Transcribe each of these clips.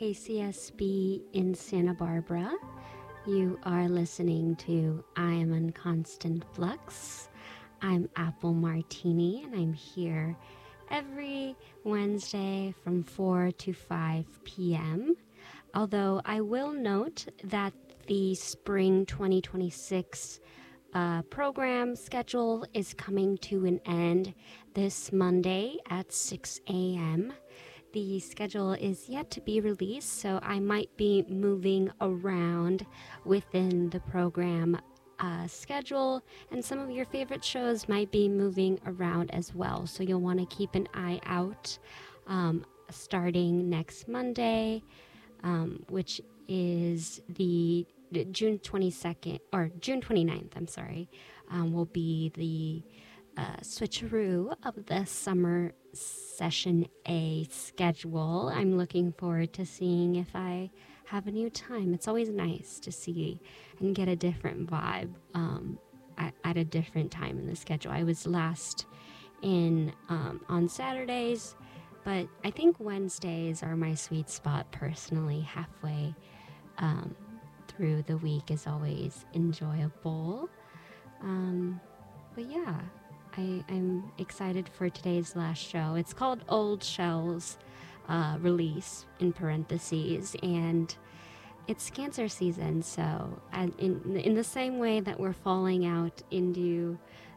KCSB in Santa Barbara. You are listening to I Am in Constant Flux. I'm Apple Martini, and I'm here every Wednesday from 4 to 5 p.m. Although I will note that the spring 2026 program schedule is coming to an end this Monday at 6 a.m. The schedule is yet to be released, so I might be moving around within the program schedule, and some of your favorite shows might be moving around as well. So you'll want to keep an eye out starting next Monday, which is the June 22nd, or June 29th, I'm sorry, will be the switcheroo of the summer session A schedule. I'm looking forward to seeing if I have a new time. It's always nice to see and get a different vibe at a different time in the schedule. I was last in on Saturdays, but I think Wednesdays are my sweet spot personally. Halfway through the week is always enjoyable. But yeah, I'm excited for today's last show. It's called Old Shells Release, in parentheses, and it's cancer season. So in the same way that we're falling out into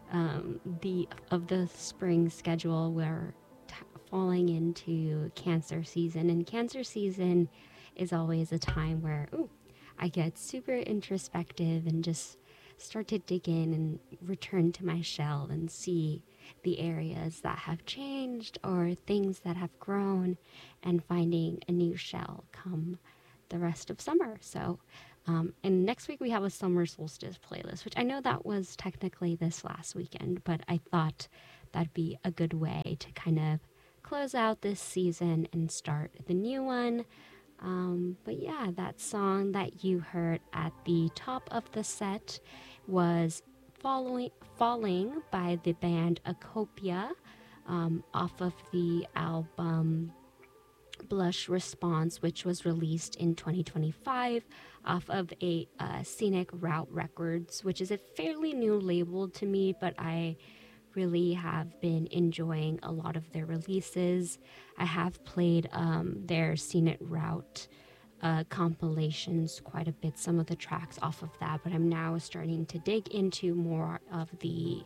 the spring schedule, we're falling into cancer season. And cancer season is always a time where I get super introspective and just start to dig in and return to my shell and see the areas that have changed or things that have grown, and finding a new shell come the rest of summer. So, and next week we have a summer solstice playlist, which I know that was technically this last weekend, but I thought that'd be a good way to kind of close out this season and start the new one. But yeah, that song that you heard at the top of the set was Falling by the band Acopia, off of the album Blush Response, which was released in 2025 off of a Scenic Route Records, which is a fairly new label to me, but I really have been enjoying a lot of their releases. I have played their Scenic Route compilations quite a bit, some of the tracks off of that, but I'm now starting to dig into more of the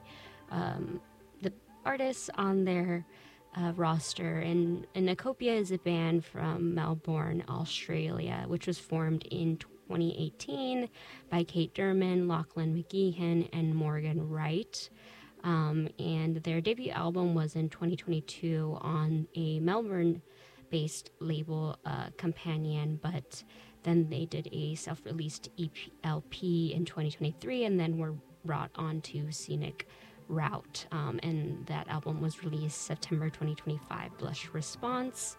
artists on their roster. And Acopia is a band from Melbourne, Australia, which was formed in 2018 by Kate Durman, Lachlan McGeehan, and Morgan Wright. And their debut album was in 2022 on a Melbourne-based label, Companion, but then they did a self-released LP in 2023 and then were brought onto Scenic Route, and that album was released September 2025, Blush Response.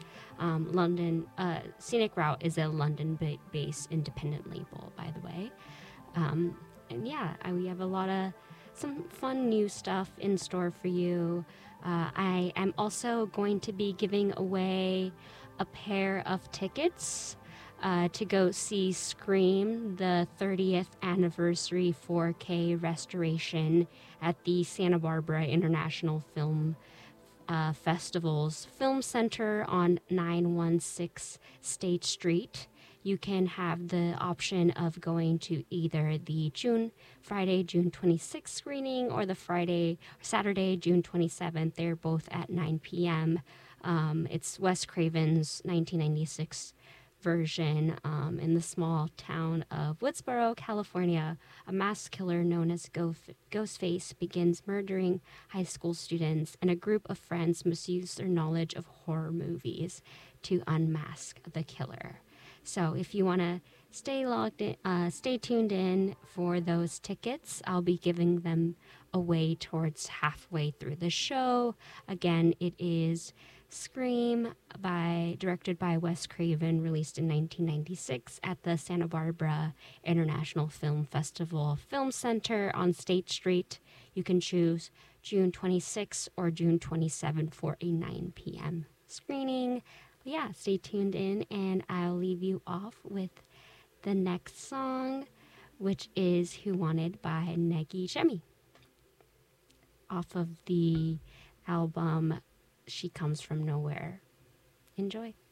Scenic Route is a London-based independent label, by the way. And yeah, we have some fun new stuff in store for you. I am also going to be giving away a pair of tickets to go see Scream, the 30th anniversary 4K restoration at the Santa Barbara International Film Festival's Film Center on 916 State Street. You can have the option of going to either the Friday, June 26th screening, or the Saturday, June 27th. They're both at 9 p.m. It's Wes Craven's 1996 version. In the small town of Woodsboro, California, a mass killer known as Ghostface begins murdering high school students, and a group of friends must use their knowledge of horror movies to unmask the killer. So if you want to stay tuned in for those tickets. I'll be giving them away towards halfway through the show. Again, it is Scream, directed by Wes Craven, released in 1996 at the Santa Barbara International Film Festival Film Center on State Street. You can choose June 26 or June 27 for a 9 p.m. screening. yeah, stay tuned in, and I'll leave you off with the next song, which is Who Wanted by Negi Shemi, off of the album She Comes From Nowhere. Enjoy.